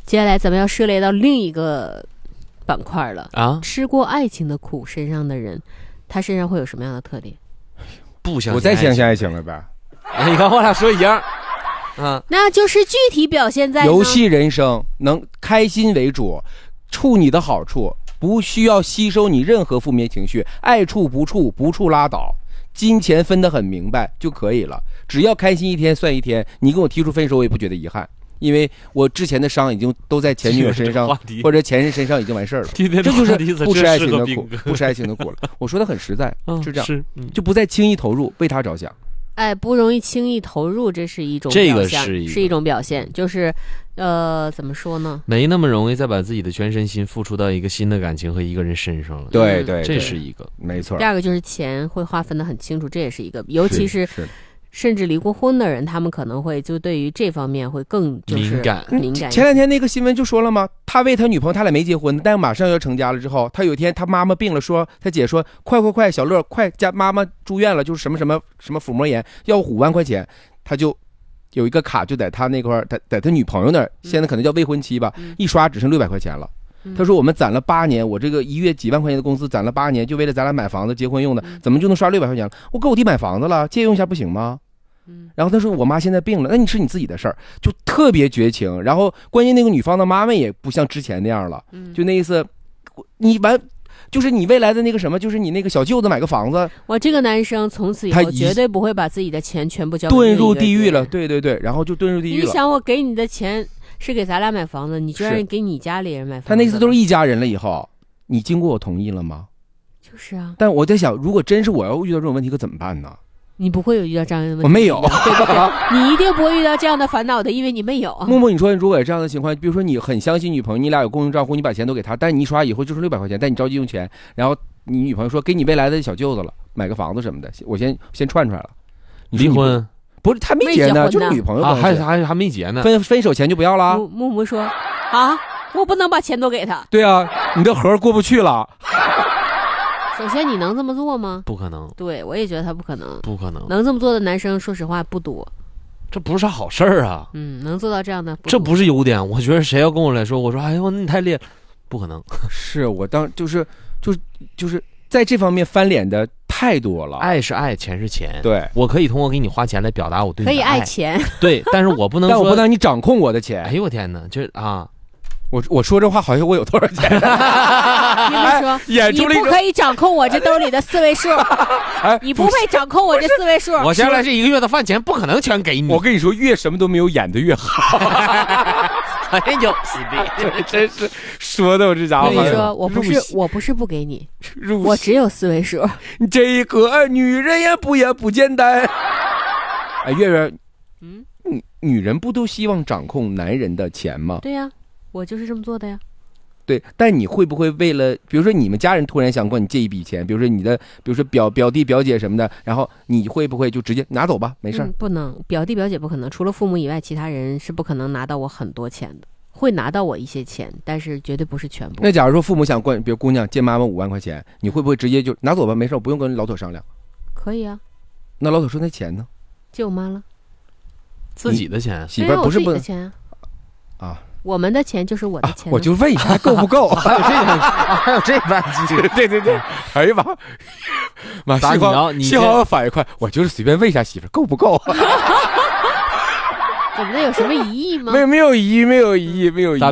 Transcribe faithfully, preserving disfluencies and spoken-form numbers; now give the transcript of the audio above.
接下来咱们要涉猎到另一个板块了啊！ 吃过爱情的苦身上的人，他身上会有什么样的特点？ 不相信， 我再相信爱情了呗。 你看我俩说一样。啊， 那就是具体表现在游戏人生，能开心为主，处你的好处，不需要吸收你任何负面情绪，爱处不处，不处拉倒，金钱分得很明白就可以了，只要开心一天算一天。你跟我提出分手，我也不觉得遗憾，因为我之前的伤已经都在前女友身上或者前任身上已经完事儿了，这就是不吃爱情的苦，不吃爱情的苦了。我说的很实在，是这样，是就不再轻易投入，为他着想。 哎，不容易轻易投入，这是一种表现，这个是一是一种表现，就是，呃，怎么说呢？ 没那么容易再把自己的全身心付出到一个新的感情和一个人身上了。 对对， 这是一个没错。 第二个就是钱会划分得很清楚，这也是一个，尤其是甚至离过婚的人，他们可能会就对于这方面会更就是敏感敏感。 前两天那个新闻就说了嘛，他为他女朋友，他俩没结婚，但马上要成家了之后，他有一天他妈妈病了，说他姐说快快快，小乐快家妈妈住院了，就是什么什么什么腹膜炎，要五万块钱，他就有一个卡就在他那块儿，在在他女朋友那儿，现在可能叫未婚妻吧， 嗯、 一刷只剩六百块钱了。他说我们攒了八年，我这个一月几万块钱的工资攒了八年，就为了咱俩买房子结婚用的，怎么就能刷六百块钱了？我给我弟买房子了，借用一下不行吗？然后他说我妈现在病了，那你是你自己的事儿，就特别绝情。然后关键那个女方的妈妈也不像之前那样了，就那意思，你完就是你未来的那个什么，就是你那个小舅子买个房子， 我这个男生从此以后绝对不会把自己的钱全部交给遁入地狱了，对对对，然后就遁入地狱了。 你想我给你的钱是给咱俩买房子，你居然给你家里人买房子， 他那次都是一家人了以后，你经过我同意了吗？ 就是啊。 但我在想，如果真是我要遇到这种问题，可怎么办呢？ 你不会有遇到这样的问题， 我没有， 对不对？你一定不会遇到这样的烦恼的，因为你没有。 木木，你说如果有这样的情况，比如说你很相信女朋友，你俩有共同账户，你把钱都给她，但你一刷以后就是六百块钱，但你着急用钱，然后你女朋友说给你未来的小舅子了，买个房子什么的，我先先串出来了。 你离婚？ 不是，他没结呢，就是女朋友啊，还还还没结呢。 分分手前就不要了。 木木说啊，我不能把钱都给他。 对啊，你的盒过不去了。 首先，你能这么做吗？ 不可能。 对，我也觉得他不可能。 不可能。 能这么做的男生，说实话不多。 这不是啥好事儿啊。 嗯，能做到这样的，不这不是优点。我觉得谁要跟我来说，我说哎呦，你太厉害，不可能。 是我当就是就是就是在这方面翻脸的太多了。 爱是爱，钱是钱。 对， 我可以通过给你花钱来表达我对你的爱。 可以爱钱。 对，但是我不能说， 但我不能让你掌控我的钱。 哎呦我天哪，这啊。 我我说这话好像我有多少钱？ 你们说， 演出你不可以掌控我这兜里的四位数， 哎、 你不配掌控我这四位数。 我将来这一个月的饭钱不可能全给你。 我跟你说，越什么都没有演的越好。 哎呦，是的， 真是说的我这家伙。 我跟你说，我不是我不是不给你，我只有四位数。 这个女人也不也不简单。哎，月月，嗯，女女人不都希望掌控男人的钱吗？ 对呀。我就是这么做的呀。 对，但你会不会为了，比如说你们家人突然想管你借一笔钱，比如说你的，比如说表表弟表姐什么的，然后你会不会就直接拿走吧，没事、嗯、 不能，表弟表姐不可能，除了父母以外，其他人是不可能拿到我很多钱的，会拿到我一些钱，但是绝对不是全部。 那假如说父母想管，比如姑娘借妈妈五万块钱，你会不会直接就拿走吧，没事，我不用跟老头商量？ 可以啊。 那老头说那钱呢？ 借我妈了。 自己的钱？ 媳妇儿不是不能钱啊。啊。 我们的钱就是我的钱、啊啊，我就问一下够不够？ 还有这样、啊，还有这般机制， 对对对，哎呀妈，妈， 大鸟，你幸好我反应快，我就是随便问一下媳妇够不够？ 怎么的？有什么疑义吗？ 没有没有疑义，没有疑义，没有疑义。